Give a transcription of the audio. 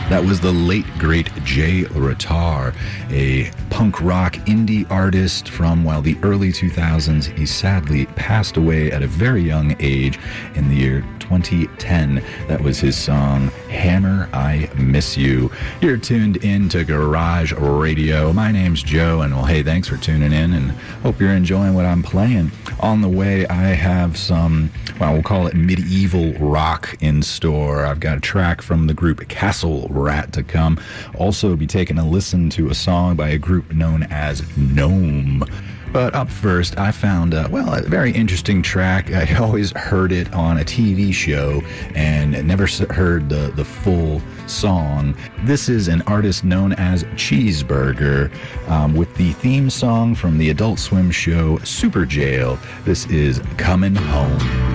That was the late, great Jay Rotar, a punk rock indie artist from, the early 2000s. He sadly passed away at a very young age in the year 2010. That was his song, Hammer, I Miss You. You're tuned in to Garage Radio. My name's Joe, and hey, thanks for tuning in, and hope you're enjoying what I'm playing. On the way, I have some, we'll call it medieval rock in store. I've got a track from the group Castle Rat to come. Also be taking a listen to a song by a group known as Gnome. But up first, I found, a very interesting track. I always heard it on a TV show and never heard the full song. This is an artist known as Cheeseburger with the theme song from the Adult Swim show Super Jail. This is Coming Home.